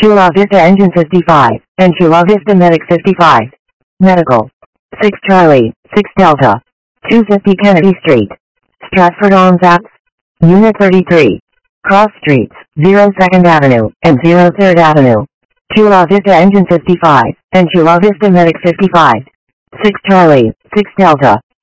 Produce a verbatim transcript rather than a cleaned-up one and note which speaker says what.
Speaker 1: Chula Vista Engine fifty-five, and Chula Vista Medic fifty-five. Medical. six Charlie, six Delta. two fifty Kennedy Street. Stratford-on-Saps. Unit thirty-three. Cross Streets, zero second Avenue, and zero third Avenue. Chula Vista Engine fifty-five, and Chula Vista Medic fifty-five. six Charlie, six Delta.